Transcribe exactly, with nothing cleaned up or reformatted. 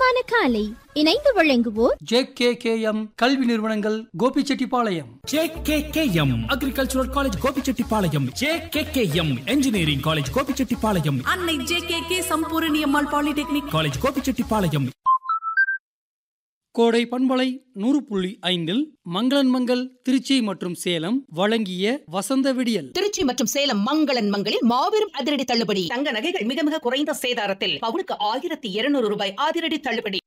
வளமான காலை இணைந்து வழங்குவோர் ஜே கே கே எம் கல்வி நிறுவனங்கள் Gobichettipalayam, J K K M agricultural college Gobichettipalayam, J K K M engineering college Gobichettipalayam, அன்னை ஜே கே கே சம்பூரணி அம்மாள் பாலிடெக்னிக் காலேஜ் கோபிச்செட்டிப்பாளையம். கோடை பண்பலை நூறு புள்ளி ஐந்தில் மங்களன் மங்கள் திருச்சி மற்றும் சேலம் வழங்கிய வசந்த விடியல். திருச்சி மற்றும் சேலம் மங்களன் மங்களில் மாபெரும் அதிரடி தள்ளுபடி. தங்க நகைகள் மிக மிக குறைந்த சேதாரத்தில் பவுனுக்கு ஆயிரத்தி இருநூறு ரூபாய் அதிரடி தள்ளுபடி.